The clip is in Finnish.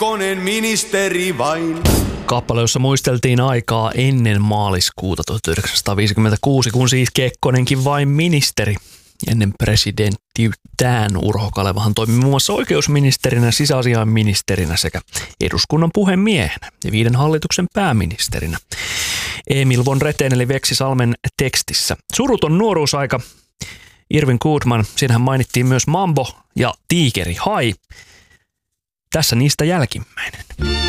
Kekkonen ministeri vain. Kappale, jossa muisteltiin aikaa ennen maaliskuuta 1956, kun siis Kekkonenkin vain ministeri. Ennen presidenttiyttään Urho Kalevahan toimi muun muassa oikeusministerinä, sisäasiainministerinä sekä eduskunnan puhemiehenä ja 5 hallituksen pääministerinä. Emil von Reten eli Veksi Salmen tekstissä. Suruton nuoruusaika. Irvin Goodman, siinähän mainittiin myös Mambo ja Tiikeri Hai. Tässä niistä jälkimmäinen.